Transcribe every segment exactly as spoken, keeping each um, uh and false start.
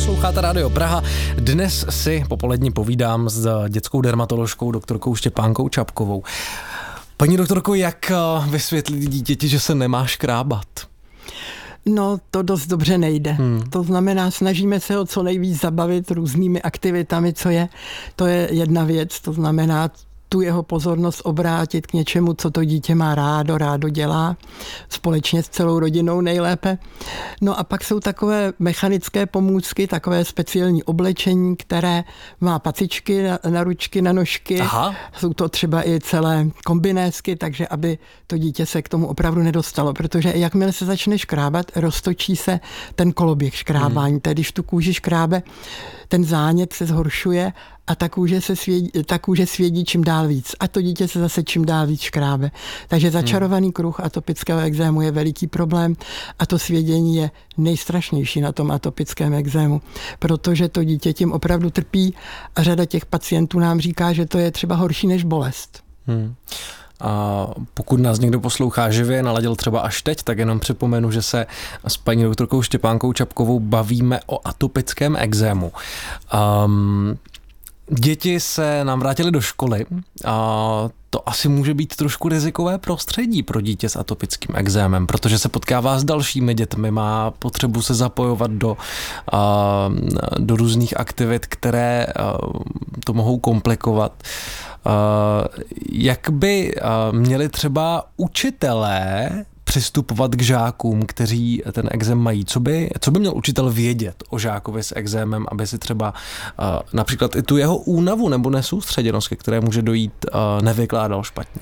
Posloucháte Rádio Praha. Dnes si popolední povídám s dětskou dermatoložkou doktorkou Štěpánkou Čapkovou. Paní doktorko, jak vysvětlit dítěti, že se nemá škrábat? No, to dost dobře nejde. Hmm. To znamená, snažíme se ho co nejvíc zabavit různými aktivitami, co je. To je jedna věc, to znamená tu jeho pozornost obrátit k něčemu, co to dítě má rádo, rádo dělá, společně s celou rodinou nejlépe. No a pak jsou takové mechanické pomůcky, takové speciální oblečení, které má pacičky na, na ručky, na nožky. Aha. Jsou to třeba i celé kombinésky, takže aby to dítě se k tomu opravdu nedostalo, protože jakmile se začne škrábat, roztočí se ten koloběh škrábání. Hmm. Tedy když tu kůži škrábe, ten zánět se zhoršuje a ta kůže, se svědí, ta kůže svědí čím dál víc. A to dítě se zase čím dál víc škrábe. Takže začarovaný kruh atopického ekzému je veliký problém a to svědění je nejstrašnější na tom atopickém ekzému, protože to dítě tím opravdu trpí a řada těch pacientů nám říká, že to je třeba horší než bolest. Hmm. A pokud nás někdo poslouchá živě, naladil třeba až teď, tak jenom připomenu, že se s paní doktorkou Štěpánkou Čapkovou bavíme o atopickém ekzému. Um, děti se nám vrátily do školy a to asi může být trošku rizikové prostředí pro dítě s atopickým ekzémem, protože se potkává s dalšími dětmi, má potřebu se zapojovat do, uh, do různých aktivit, které uh, to mohou komplikovat. Uh, jak by uh, měli třeba učitelé přistupovat k žákům, kteří ten ekzém mají? Co by, co by měl učitel vědět o žákovi s ekzémem, aby si třeba uh, například i tu jeho únavu nebo nesoustředěnost, ke které může dojít, uh, nevykládal špatně?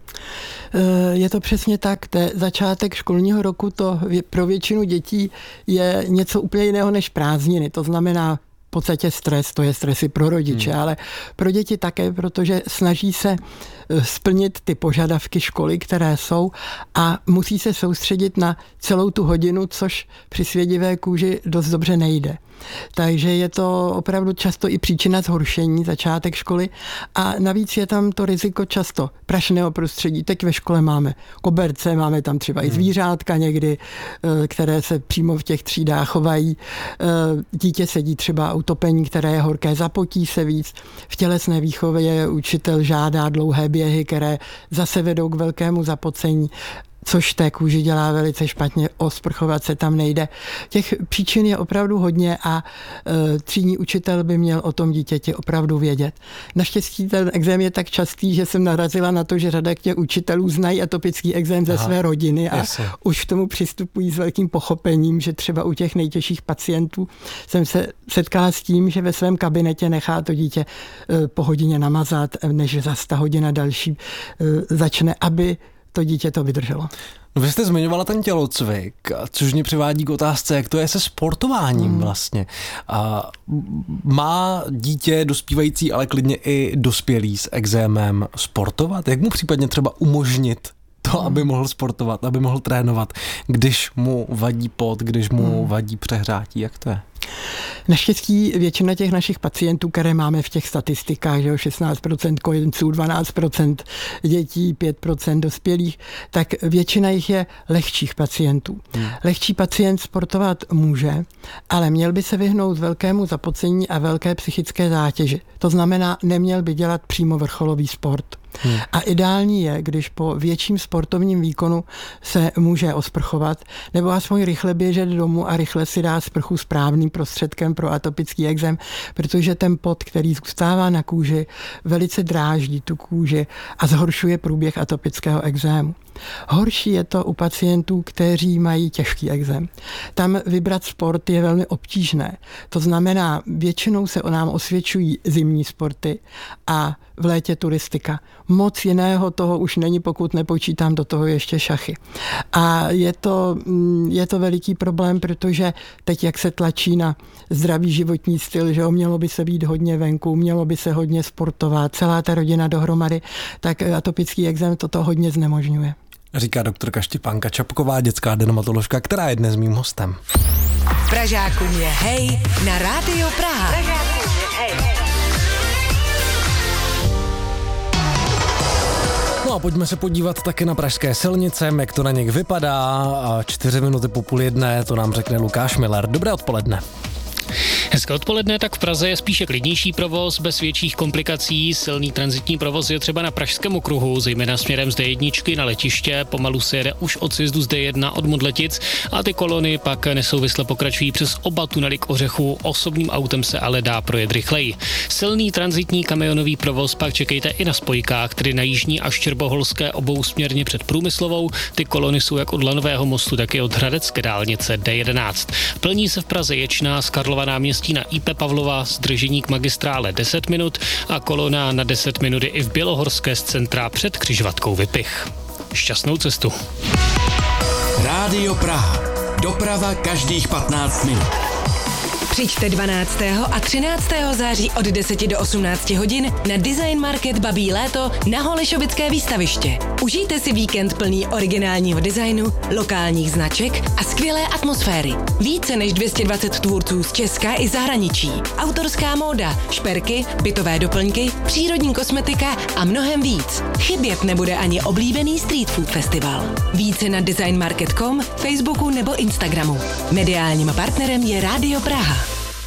Je to přesně tak. Te začátek školního roku to pro většinu dětí je něco úplně jiného než prázdniny. To znamená v podstatě stres, to je stresy pro rodiče, hmm. ale pro děti také, protože snaží se splnit ty požadavky školy, které jsou a musí se soustředit na celou tu hodinu, což při svědivé kůži dost dobře nejde. Takže je to opravdu často i příčina zhoršení, začátek školy a navíc je tam to riziko často prašného prostředí. Teď ve škole máme koberce, máme tam třeba i zvířátka někdy, které se přímo v těch třídách chovají. Dítě sedí třeba utopení, které je horké, zapotí se víc. V tělesné výchově učitel žádá dlouhé běhy, které zase vedou k velkému zapocení, což té kůži dělá velice špatně, osprchovat se tam nejde. Těch příčin je opravdu hodně a e, třídní učitel by měl o tom dítěti opravdu vědět. Naštěstí ten ekzém je tak častý, že jsem narazila na to, že řada těch učitelů znají atopický ekzém ze Aha, své rodiny a jasně. už k tomu přistupují s velkým pochopením, že třeba u těch nejtěžších pacientů jsem se setkala s tím, že ve svém kabinetě nechá to dítě e, po hodině namazat, než zase ta hodina další e, začne, aby to dítě to vydrželo. No vy jste zmiňovala ten tělocvik, což mě přivádí k otázce, jak to je se sportováním hmm. vlastně. A má dítě dospívající, ale klidně i dospělý s ekzémem sportovat? Jak mu případně třeba umožnit to, aby mohl sportovat, aby mohl trénovat, když mu vadí pot, když mu hmm. vadí přehrátí? Jak to je? Naštěstí většina těch našich pacientů, které máme v těch statistikách, že šestnáct procent kojenců, dvanáct procent dětí, pět procent dospělých, tak většina jich je lehčích pacientů. Hmm. Lehčí pacient sportovat může, ale měl by se vyhnout velkému zapocení a velké psychické zátěži. To znamená, neměl by dělat přímo vrcholový sport. Hmm. A ideální je, když po větším sportovním výkonu se může osprchovat, nebo aspoň rychle běžet domů a rychle si dá sprchu správným prostředkem pro atopický ekzém, protože ten pot, který zůstává na kůži, velice dráždí tu kůži a zhoršuje průběh atopického ekzému. Horší je to u pacientů, kteří mají těžký ekzém. Tam vybrat sport je velmi obtížné. To znamená, většinou se o nám osvědčují zimní sporty a v létě turistika. Moc jiného toho už není, pokud nepočítám do toho ještě šachy. A je to, je to veliký problém, protože teď, jak se tlačí na zdravý životní styl, že mělo by se být hodně venku, mělo by se hodně sportovat, celá ta rodina dohromady, tak atopický ekzém toto hodně znemožňuje. Říká doktorka Štěpánka Čapková, dětská dermatoložka, která je dnes mým hostem. Pražákům je hej na Rádio Praha. Pražákům je hej. No a pojďme se podívat taky na pražské silnice, jak to na nich vypadá. A čtyři minuty po půl jedné, to nám řekne Lukáš Miller. Dobré odpoledne. Hezké odpoledne, tak v Praze je spíše klidnější provoz, bez větších komplikací. Silný tranzitní provoz je třeba na Pražském okruhu, zejména směrem z D jedna na letiště. Pomalu se jede už od sjezdu z D jedna od Modletic a ty kolony pak nesouvisle pokračují přes oba tunely k Ořechu. Osobním autem se ale dá projet rychleji. Silný tranzitní kamionový provoz pak čekejte i na spojkách, tedy na jižní a štěrboholské obousměrně před Průmyslovou. Ty kolony jsou jak od Lanového mostu, tak i od hradecké dálnice D jedenáct. Plní se v Praze Ječná z Karlova náměstí na I P Pavlova, zdržení k magistrále deset minut a kolona na deset minut je i v Bělohorské z centra před křižovatkou Vypich. Šťastnou cestu. Rádio Praha. Doprava každých patnáct minut. Přijďte dvanáctého a třináctého září od deseti do osmnácti hodin na Design Market Babí léto na Holešovické výstaviště. Užijte si víkend plný originálního designu, lokálních značek a skvělé atmosféry. Více než dvě stě dvacet tvůrců z Česka i zahraničí. Autorská móda, šperky, bytové doplňky, přírodní kosmetika a mnohem víc. Chybět nebude ani oblíbený street food festival. Více na design market tečka com, Facebooku nebo Instagramu. Mediálním partnerem je Rádio Praha.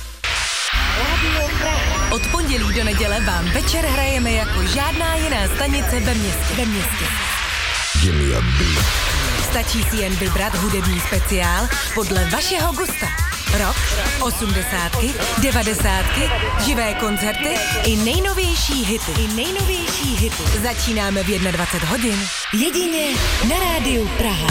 Od pondělí do neděle vám večer hrajeme jako žádná jiná stanice ve městě. Ve městě. Stačí si jen vybrat hudební speciál podle vašeho gusta. Rock, osmdesátky, devadesátky, živé koncerty i nejnovější hity. I nejnovější hity. Začínáme v dvacet jedna hodin. Jedině na Rádiu Praha.